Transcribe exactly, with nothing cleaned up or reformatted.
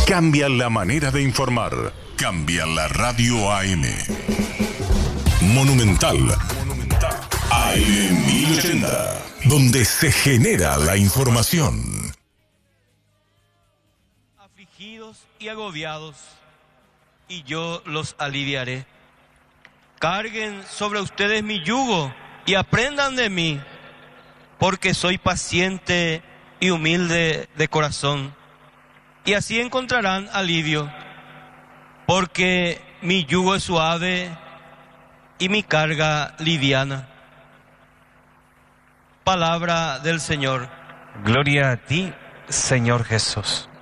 Cambia la manera de informar. Cambia la radio A M. Monumental. A M mil ochenta. Donde se genera la información. Afligidos y agobiados, y yo los aliviaré. Carguen sobre ustedes mi yugo y aprendan de mí, porque soy paciente y humilde de corazón, y así encontrarán alivio, porque mi yugo es suave y mi carga liviana. Palabra del Señor. Gloria a ti, Señor Jesús.